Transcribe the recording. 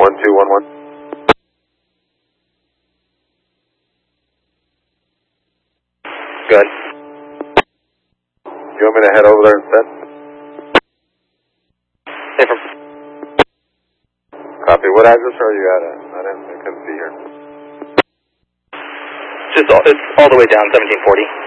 1211. Good. You want me to head over there instead? Different. Copy. What address are you at? I couldn't see here. It's all the way down 1740.